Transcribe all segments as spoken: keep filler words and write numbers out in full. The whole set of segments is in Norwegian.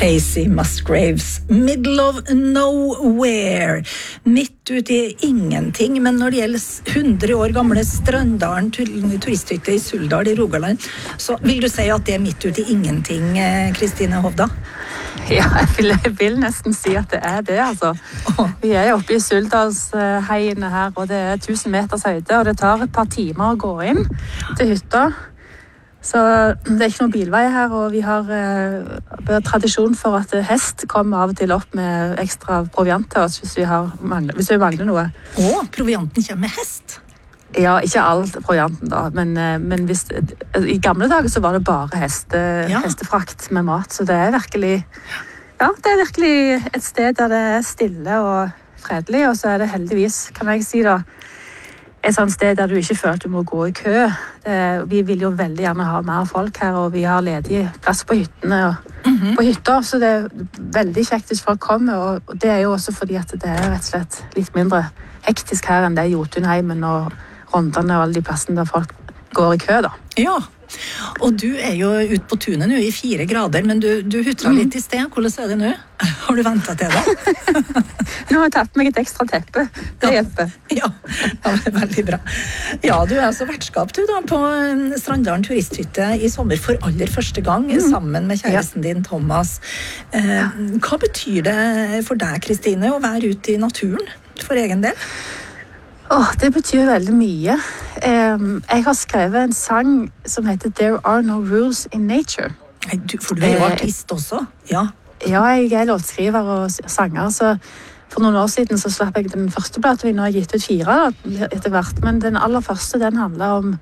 Casey Musgraves, Middle of Nowhere, midt ute i ingenting, men når det gjelder hundre år gamle Strandalen turisthytte i Suldal i Rogaland, så vil du si at det er midt ute i ingenting, Kristine Hovda? Ja, jeg vil, jeg vil nesten si at det er det, altså. Vi er oppe i Suldalsheiene her, og det er tusen meters høyde, og det tar et par timer å gå inn til hytta. Så det er ikke noen bilvei her, og vi har eh, tradisjon for at hest kommer av og til opp med ekstra proviant til oss hvis vi, har mangler, hvis vi mangler noe. Å, provianten kommer med hest? Ja, ikke all provianten da, men, men hvis, i gamle dager så var det bare heste, ja. hestefrakt med mat, så det er virkelig, ja, det er virkelig et sted der det er stille og fredelig, og så er det heldigvis, kan jeg si da, et sånt sted der du ikke føler at du må gå i kø. Det, vi vil jo veldig gjerne ha mer folk her, og vi har ledig plass på hyttene og mm-hmm. på hytta, så det er veldig kjekt hvis folk kommer, og det er jo også fordi at det er rett og slett litt mindre hektisk her enn det er Jotunheimen og Rondane og alle de plassene der folk går i kø da. Ja, og du er jo ute på tunet nå i fire grader, men du, du hutra litt i sted. Hvordan er det nå? Har du ventet til det? Nå har jeg tatt meg et ekstra teppe. Det hjelper. Ja, ja, det er veldig bra. Ja, du er altså vertskap du da på Strandalen turisthytte i sommer for aller første gang, mm. sammen med kjæresten din, Thomas. Eh, hva betyr det for deg, Kristine, å være ute i naturen for egen del? Oh, det betyr veldig mye. Um, jeg har skrevet en sang som heter There Are No Rules in Nature. Du, for du er jo artist også, ja. Ja, jeg er låtskriver og sanger, så for noen år siden så slapp jeg den første platen. Vi nå har gitt ut fire da, etter hvert, men den aller første den handler om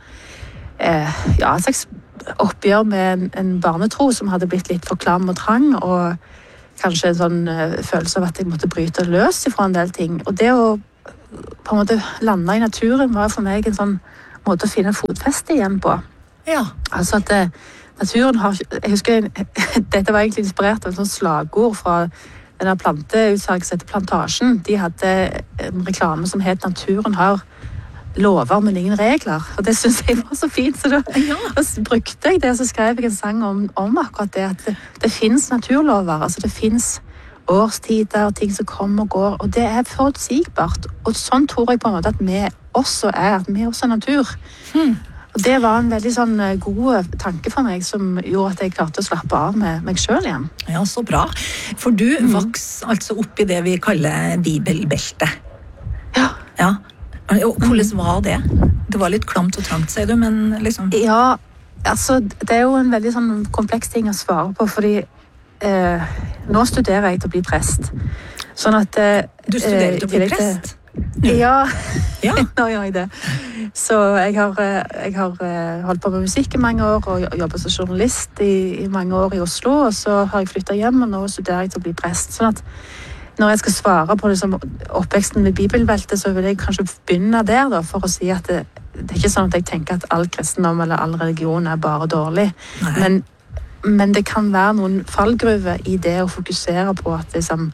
eh, ja, en slags oppgjør med en, en barnetro som hadde blitt litt for klam og trang, og kanskje en sånn uh, følelse av at jeg måtte bryte løs ifra en del ting. Og det å på en måte lande i naturen var for meg en sånn måte å finne fotfeste igjen på. Ja. Altså at eh, naturen har, jeg husker, dette var egentlig inspirert av en sånn slagord fra denne planteutsalget som heter Plantasjen. De hadde en reklame som het Naturen har lover, men ingen regler. Og det synes jeg var så fint, så da ja. brukte jeg det, og så skrev jeg en sang om, om akkurat det, at det, det finnes naturlover, altså det finnes årstider, ting som kommer og går, og det er forutsigbart. Og sånn tror jeg på en måte at vi også er, at vi også er natur. Hmm. Og det var en veldig sånn god tanke for meg, som gjorde at jeg klarte å slappe av med meg selv igjen. Ja, så bra. For du mm. vaks altså opp i det vi kaller bibelbeltet. Ja. Ja. Og hvordan var det? Det var litt klamt og trangt, sier du, men liksom... Ja, altså, det er jo en veldig sånn kompleks ting å svare på, fordi Eh, nå studerer jeg til å bli prest. Sånn at... Eh, du studerer til å bli prest? Ja, ja. nå gjør jeg det. Så jeg har, jeg har holdt på med musikk i mange år, og jobbet som journalist i, i mange år i Oslo, og så har jeg flyttet hjem, og nå studerer jeg til å bli prest. Sånn at når jeg skal svare på liksom, oppveksten med bibelbeltet, så vil jeg kanskje begynne der, da, for å si at det, det er ikke sånn at jeg tenker at all kristendom eller all religion er bare dårlig. Nei. Men Men det kan være noen fallgruver i det å fokusere på at liksom,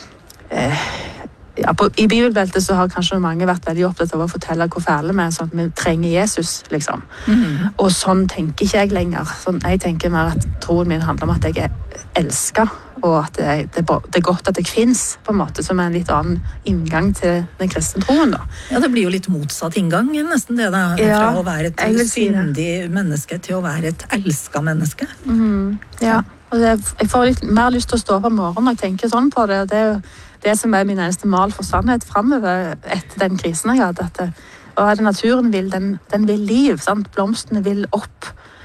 eh, ja, på, i bibelbeltet så har kanskje mange vært veldig opptatt av å fortelle hvor fæle vi er, sånn at vi trenger Jesus, liksom. Mm-hmm. Og sånn tenker ikke jeg lenger. Sånn, jeg tenker mer at troen min handler om at jeg er elsket, og at det, det, det er godt at jeg finnes, på en måte, som er en litt annen inngang til den kristne troen, da. Ja, det blir jo litt motsatt inngang, nesten det da, fra ja, å være et syndig si menneske til å være et elsket menneske. Mm, ja, og det, jeg får litt mer lyst til å stå opp om morgenen og tenke sånn på det, og det er jo det som er min eneste mal for sannhet fremover etter den krisen jeg hadde, at det, og det naturen vil, den, den vil liv, sant? Blomstene vil opp,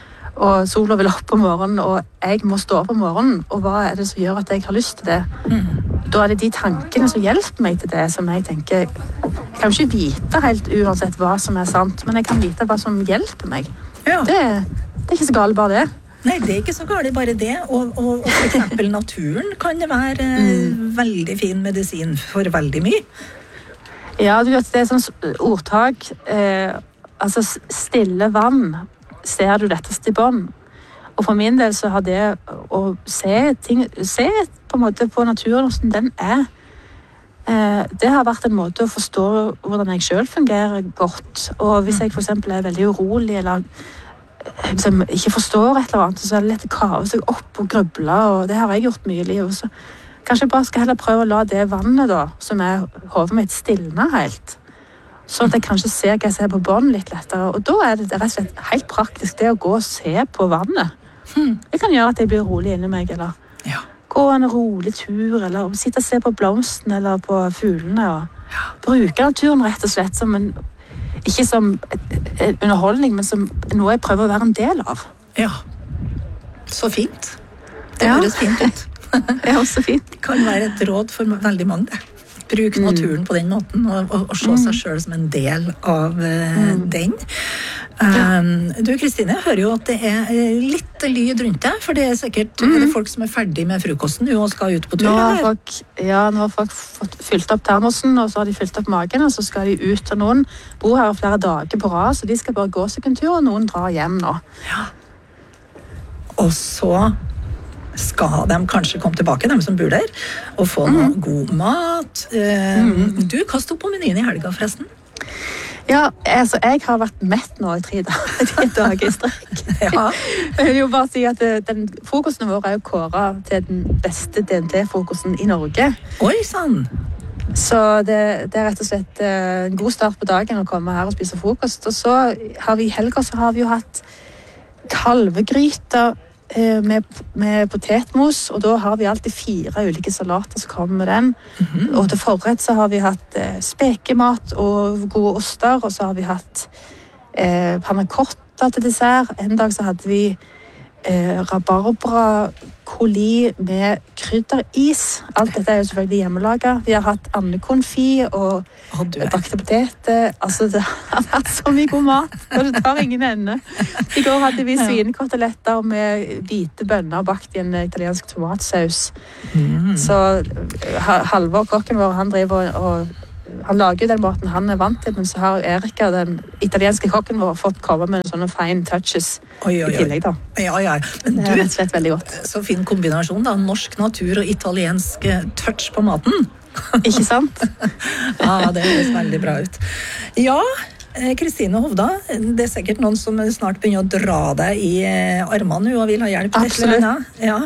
og sola vil opp om morgenen, og jeg må stå opp om morgenen, og hva er det som gjør at jeg har lyst til det? Mm. Da er det de tankene som hjelper meg til det, som jeg tenker, jeg kan ikke vite helt uansett hva som er sant, men jeg kan vite hva som hjelper meg. Ja. Det, det er ikke så galt bare det. Nei, det er ikke så galt bare det, og, og, og for eksempel naturen kan det være mm. veldig fin medisin for veldig mye. Ja, du vet, det er sånn ordtak, eh, altså stille vann, ser du lettest i bånd. Og for min del så har det å se ting, se på en måte på naturen hvordan den er, eh, det har vært en måte å forstå hvordan jeg selv fungerer godt. Og hvis jeg for eksempel er veldig urolig eller som ikke forstår et eller annet, så er det lett å kave seg opp og gruble, og det har jeg gjort mye i livet. Så kanskje jeg bare skal heller prøve å la det vannet da, som er hodet mitt, stilne helt. Så at jeg kanskje ser hva jeg ser på bånd litt lettere. Og da er det rett og slett helt praktisk det å gå og se på vannet. Hmm. Det kan gjøre at jeg blir rolig inni meg, eller Ja. gå en rolig tur, eller sitte og se på blomsten, eller på fuglene, og bruke naturen rett og slett som en, ikke som en underholdning, men som noe jeg prøver å være en del av. Ja. Så fint. Det Ja. høres fint ut. Det er også fint. Det kan være et råd for veldig mange, det. Bruk naturen på den måten, og, og, og se seg selv som en del av uh, den. Um, du, Kristine, jeg hører jo at det er eh, litt lyd rundt deg, for det er sikkert er det folk som er ferdig med frokosten nå og skal ut på tur, Nå har eller? folk, ja, nå har folk fått fylt opp termosen, og så har de fylt opp magen, og så skal de ut, og noen bor her flere dager på rad, så de skal bare gå seg en tur, og noen drar hjem nå. Og så skal de kanskje komme tilbake, de som bor der, og få noe god mat. Um, Du, hva stod på menyen i helga, forresten? Ja, altså, jeg har vært mett nå i tre dager, tre dager i strekk. Ja. Jeg vil jo bare si at det- den frokosten vår er jo kåret til den beste D N T-frokosten i Norge. Oi, sann! Så det, det er rett og slett eh, en god start på dagen å komme her og spise frokost. Og så har vi i helga så har vi jo hatt kalvegryter eh, med, med potetmos, og da har vi alltid fire ulike salater som kommer med den. Mhm. Og til forrett så har vi hatt eh, spekemat og gode oster, og så har vi hatt eh, panna cotta til dessert. En dag så hadde vi eh, rabarbra koli med krydderis. Alt dette er jo selvfølgelig hjemmelaget. Vi har hatt andekonfi og Å, du er bakte poteter. Altså, det har vært så mye god mat, og det tar ingen ende. I går hadde vi svinekoteletter med hvite bønner bakt i en italiensk tomatsaus. mm. Så Ha- Halvor, kokken vår, han driver og, og han lager jo den maten han er vant til, men så har Erika, den italienske kokken vår, fått komme med sånne fine touches Oi, oi, i oi. tillegg da. Ja, ja. Men Det er rett du, og slett veldig godt. så fin kombinasjon da. Norsk natur og italiensk eh, touch på maten. Ikke sant? Ja, det høres veldig bra ut. Ja, eh, Kristine Hovda, det er sikkert noen som snart begynner å dra deg i eh, armene nå og vil ha hjelp til et eller annet. Ja.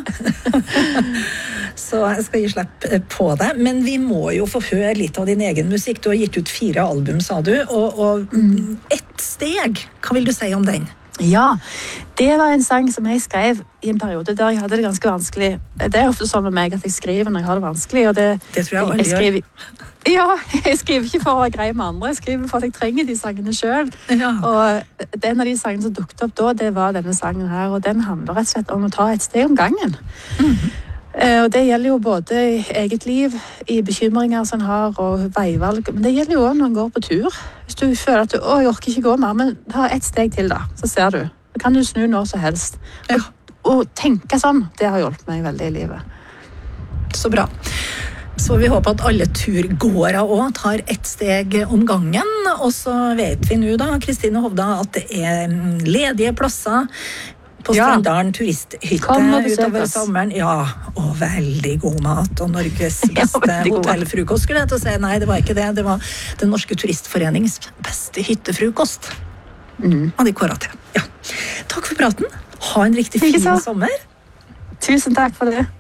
Så jeg skal gi slipp eh, på deg. Men vi må jo få høre litt av din egen musikk. Du har gitt ut fire album, sa du, og, og mm, ett steg. Hva vil du si om den? Ja, det var en sang som jeg skrev i en periode der jeg hadde det ganske vanskelig. Det er ofte sånn med meg at jeg skriver når jeg har det vanskelig, og det, Det tror jeg alle gjør. skriver, ja, jeg skriver ikke for å være grei med andre, jeg skriver for at jeg trenger de sangene selv. Ja. Og en av de sangene som dukket opp da, det var denne sangen her, og den handler rett og slett om å ta et steg om gangen. Eh, Og det gjelder jo både i eget liv, i bekymringer som en har, og veivalg, men det gjelder jo også når en går på tur. Hvis du føler at du, å, jeg orker ikke gå mer, men ta ett steg til da, så ser du. Da kan du snu når som helst. Ja. Og, og tenke sånn, det har hjulpet meg veldig i livet. Så bra. Så vi håper at alle turgåere også tar ett steg om gangen. Og så vet vi nå da, Kristine Hovda, at det er ledige plasser på Ja. Strandalen turisthytte Kom og besøk utover oss. sommeren. Ja, og veldig god mat, og Norges Ja, beste veldig god mat. hotellfrokost, skulle jeg til å si. Nei, det var ikke det. Det var Den norske turistforenings beste hyttefrokost. Mm. Og de kåret til. Ja. Takk for praten. Ha en riktig Ikke fin sant? sommer. Tusen takk for det.